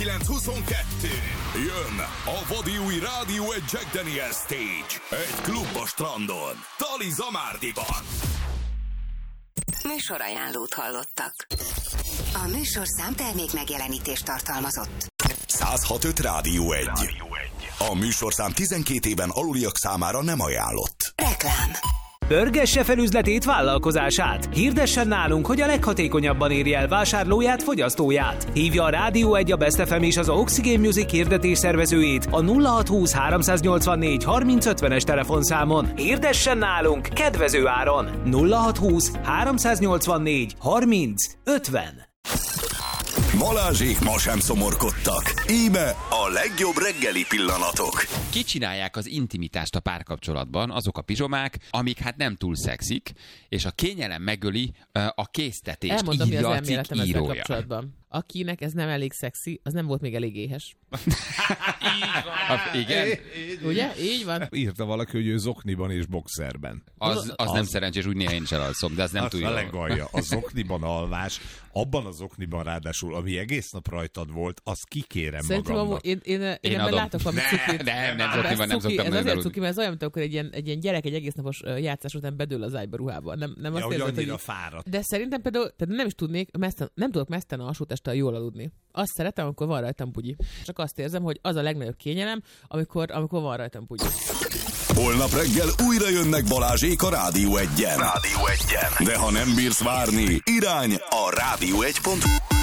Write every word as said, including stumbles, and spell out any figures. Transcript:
tizenkilenc huszonkettő. Jön a vadi új Rádió egy Jack Daniel Stage. Egy klub a strandon. Tali Zamárdiban. Műsorajánlót hallottak. A műsorszám termék megjelenítést tartalmazott. száz hat öt Rádió egy. A műsorszám tizenkét éven aluliak számára nem ajánlott. Reklám. Pörgesse fel üzletét, vállalkozását. Hirdessen nálunk, hogy a leghatékonyabban érje el vásárlóját, fogyasztóját. Hívja a Rádió egy, a Best ef em és az Oxygen Music hirdetés szervezőjét a nulla hat húsz háromszáznyolcvannégy harminc ötvenes telefonszámon. Hirdessen nálunk kedvező áron. nulla hat húsz háromszáznyolcvannégy harminc ötven. Balázsék ma sem szomorkodtak. Íme a legjobb reggeli pillanatok. Kicsinálják az intimitást a párkapcsolatban azok a pizsomák, amik hát nem túl szexik, és a kényelem megöli a késztetést. Elmondom, mi az elméletem ezzel írója. kapcsolatban. Akinek ez nem elég szexi, az nem volt még elég éhes. Így van. Igen? Ugye? Így van. Írta valaki, hogy ő zokniban és boxerben. Az, az, az nem szerencsés, úgy néha én is elalszom, de az nem az tudja. A legalja. A zokniban alvás, abban az zokniban ráadásul, ami egész nap rajtad volt, az kikérem Szerintem magamnak. Én, én, én, én ebben látok valami cukit. Nem, nem, zokniban nem szoktam. Ez azért cuki, mert ez olyan, mint akkor egy ilyen, egy ilyen gyerek egy egész napos játszás után bedől az ágyba ruhában. Nem, nem azt ja, érzed, hogy hogy fáradt. De szerintem például tehát nem is tudnék, meszten, nem tudok meszten alsó testtel jól aludni. Azt szeretem, amikor van rajtam bugyi. Csak azt érzem, hogy az a legnagyobb kényelem, amikor, amikor van rajtam bugyi. Holnap reggel újra jönnek Balázsék a Rádió egyen. Rádió egyen. De ha nem bírsz várni, irány a rádió egy pont hu.